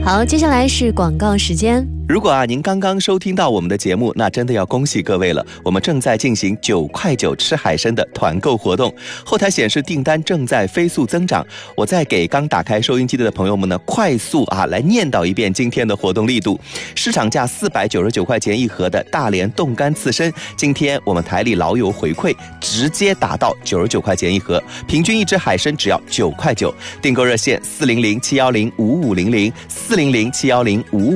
好，接下来是广告时间。 如果您刚刚收听到我们的节目，那真的要恭喜各位了，我们正在进行9块9吃海参的团购活动，后台显示订单正在飞速增长。我再给刚打开收音机的朋友们呢，快速来念叨一遍今天的活动力度。市场价499块钱一盒的大连冻干刺身，今天我们台里老友回馈，直接打到99块钱一盒，平均一只海参只要9块9。订购热线400-710-5500，400-710-5500。